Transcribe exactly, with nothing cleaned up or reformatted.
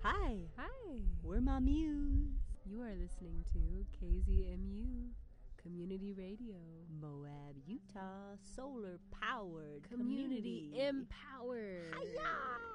Hi, Hi. we're my muse. You are listening to K Z M U Community Radio. Moab, Utah, solar powered Community, community. empowered. Hiya!